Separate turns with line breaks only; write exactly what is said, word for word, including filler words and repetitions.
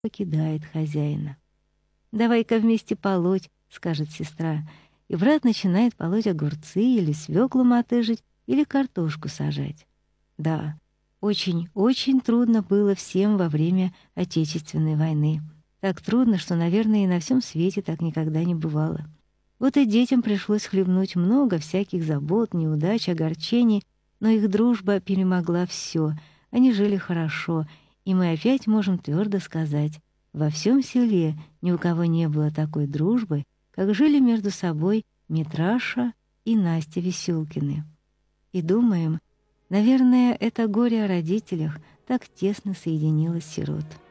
покидает хозяина. «Давай-ка вместе полоть», — скажет сестра, и брат начинает полоть огурцы или свеклу мотыжить, или картошку сажать. Да, очень-очень трудно было всем во время Отечественной войны. Так трудно, что, наверное, и на всем свете так никогда не бывало. Вот и детям пришлось хлебнуть много всяких забот, неудач, огорчений, но их дружба перемогла все. Они жили хорошо, и мы опять можем твердо сказать, во всем селе ни у кого не было такой дружбы, как жили между собой Митраша и Настя Веселкины. И думаем, наверное, это горе о родителях так тесно соединило сирот.